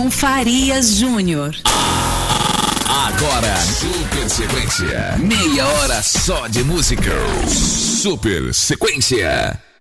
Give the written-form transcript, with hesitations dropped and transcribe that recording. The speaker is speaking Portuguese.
João Farias Júnior. Agora, Super Sequência. Meia hora só de música. Super Sequência.